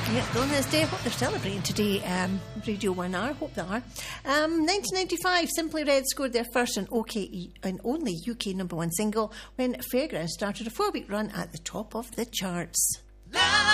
Yeah, on this day, what they're celebrating today, Radio 1R, hope they are. 1995, Simply Red scored their first and only UK number one single when Fairground started a 4-week run at the top of the charts.